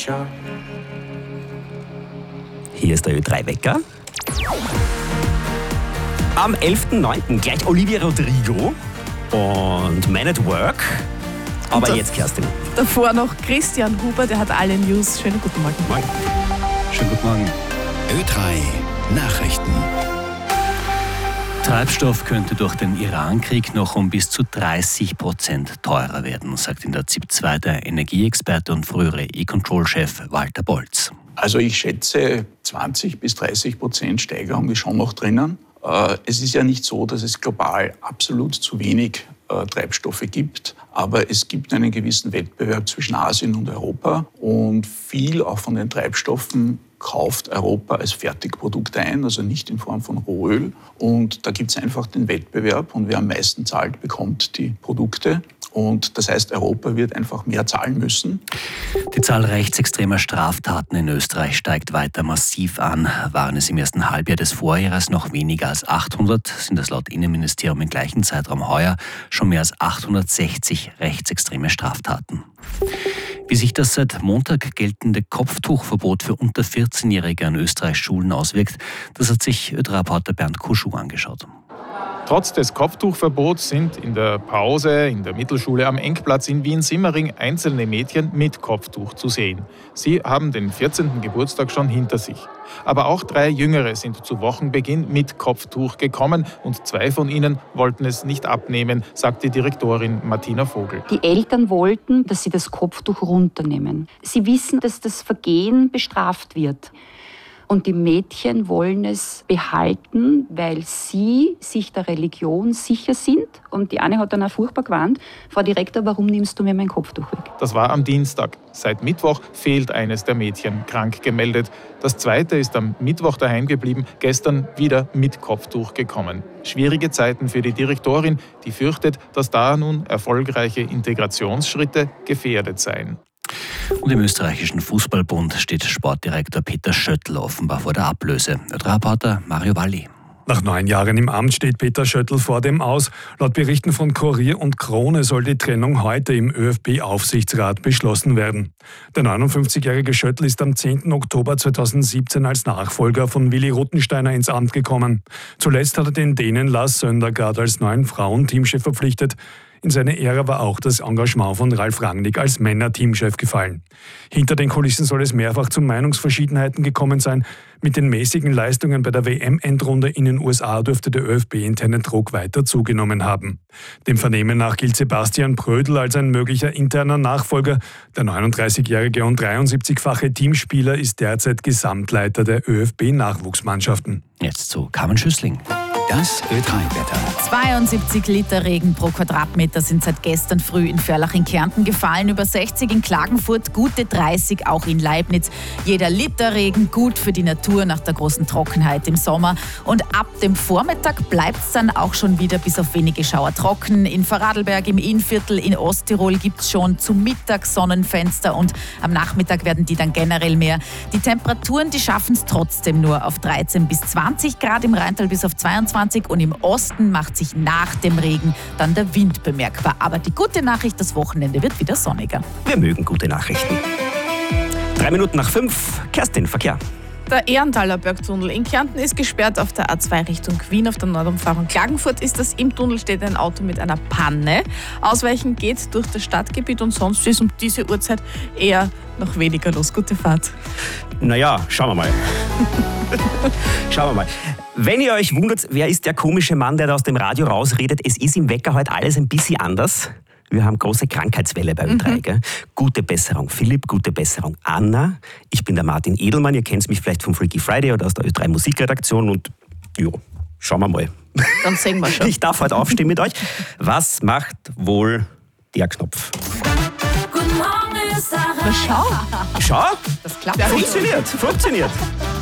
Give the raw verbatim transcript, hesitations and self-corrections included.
shop. Hier ist der Ö drei Wecker. Am elften neunten gleich Olivia Rodrigo und Man at Work. Aber Und jetzt Kerstin. Davor noch Christian Huber, der hat alle News. Schönen guten Morgen. Morgen. Schönen guten Morgen. Ö drei Nachrichten. Treibstoff könnte durch den Iran-Krieg noch um bis zu dreißig Prozent teurer werden, sagt in der Z I P zwei der Energieexperte und frühere E-Control-Chef Walter Bolz. Also ich schätze, zwanzig bis dreißig Prozent Steigerung ist schon noch drinnen. Es ist ja nicht so, dass es global absolut zu wenig Treibstoffe gibt, aber es gibt einen gewissen Wettbewerb zwischen Asien und Europa und viel auch von den Treibstoffen kauft Europa als Fertigprodukt ein, also nicht in Form von Rohöl. Und da gibt es einfach den Wettbewerb und wer am meisten zahlt, bekommt die Produkte. Und das heißt, Europa wird einfach mehr zahlen müssen. Die Zahl rechtsextremer Straftaten in Österreich steigt weiter massiv an. Waren es im ersten Halbjahr des Vorjahres noch weniger als achthundert, sind es laut Innenministerium im gleichen Zeitraum heuer schon mehr als achthundertsechzig rechtsextreme Straftaten. Wie sich das seit Montag geltende Kopftuchverbot für unter vierzehnjährige an Österreichs Schulen auswirkt, das hat sich Ö drei Reporter Bernd Kuschuh angeschaut. Trotz des Kopftuchverbots sind in der Pause in der Mittelschule am Engplatz in Wien-Simmering einzelne Mädchen mit Kopftuch zu sehen. Sie haben den vierzehnten Geburtstag schon hinter sich. Aber auch drei Jüngere sind zu Wochenbeginn mit Kopftuch gekommen und zwei von ihnen wollten es nicht abnehmen, sagt die Direktorin Martina Vogel. Die Eltern wollten, dass sie das Kopftuch runternehmen. Sie wissen, dass das Vergehen bestraft wird. Und die Mädchen wollen es behalten, weil sie sich der Religion sicher sind. Und die eine hat dann auch furchtbar gewarnt: Frau Direktor, warum nimmst du mir mein Kopftuch weg? Das war am Dienstag. Seit Mittwoch fehlt eines der Mädchen, krank gemeldet. Das zweite ist am Mittwoch daheim geblieben, gestern wieder mit Kopftuch gekommen. Schwierige Zeiten für die Direktorin, die fürchtet, dass da nun erfolgreiche Integrationsschritte gefährdet seien. Und im österreichischen Fußballbund steht Sportdirektor Peter Schöttl offenbar vor der Ablöse. Ö drei Reporter Mario Valli. Nach neun Jahren im Amt steht Peter Schöttl vor dem Aus. Laut Berichten von Kurier und Krone soll die Trennung heute im ÖFB-Aufsichtsrat beschlossen werden. Der neunundfünfzigjährige Schöttl ist am zehnten Oktober zweitausendsiebzehn als Nachfolger von Willi Ruttensteiner ins Amt gekommen. Zuletzt hat er den Dänen Lars Søndergaard als neuen Frauenteamchef verpflichtet. In seine Ära war auch das Engagement von Ralf Rangnick als Männer-Teamchef gefallen. Hinter den Kulissen soll es mehrfach zu Meinungsverschiedenheiten gekommen sein. Mit den mäßigen Leistungen bei der W M-Endrunde in den U S A dürfte der ÖFB-interne Druck weiter zugenommen haben. Dem Vernehmen nach gilt Sebastian Prödl als ein möglicher interner Nachfolger. Der neununddreißigjährige und dreiundsiebzigfache Teamspieler ist derzeit Gesamtleiter der ÖFB-Nachwuchsmannschaften. Jetzt zu Carmen Schüssling. Das Ö drei Wetter. zweiundsiebzig Liter Regen pro Quadratmeter sind seit gestern früh in Vörlach in Kärnten gefallen, über sechzig in Klagenfurt, gute dreißig auch in Leibniz. Jeder Liter Regen gut für die Natur nach der großen Trockenheit im Sommer. Und ab dem Vormittag bleibt es dann auch schon wieder bis auf wenige Schauer trocken. In Vorarlberg, im Innviertel, in Osttirol gibt es schon zum Mittag Sonnenfenster und am Nachmittag werden die dann generell mehr. Die Temperaturen, die schaffen es trotzdem nur auf dreizehn bis zwanzig Grad, im Rheintal bis auf zweiundzwanzig und im Osten macht sich nach dem Regen dann der Wind bemerkbar. Aber die gute Nachricht, das Wochenende wird wieder sonniger. Wir mögen gute Nachrichten. Drei Minuten nach fünf, Kerstin, Verkehr. Der Ehrenthaler Bergtunnel in Kärnten ist gesperrt auf der A zwei Richtung Wien. Auf der Nordumfahrung Klagenfurt ist das. Im Tunnel steht ein Auto mit einer Panne. Ausweichen geht durch das Stadtgebiet und sonst ist um diese Uhrzeit eher noch weniger los. Gute Fahrt. Naja, schauen wir mal. Schauen wir mal. Wenn ihr euch wundert, wer ist der komische Mann, der da aus dem Radio rausredet, es ist im Wecker heute alles ein bisschen anders. Wir haben große Krankheitswelle bei Ö drei. Mhm. Gute Besserung Philipp, gute Besserung Anna. Ich bin der Martin Edelmann, ihr kennt mich vielleicht vom Freaky Friday oder aus der Ö drei Musikredaktion und jo, schauen wir mal. Dann singen wir schon. Ich darf heute aufstehen mit euch. Was macht wohl der Knopf? Guten Morgen, Österreich. Na schau. Schau, Das klappt. funktioniert, funktioniert.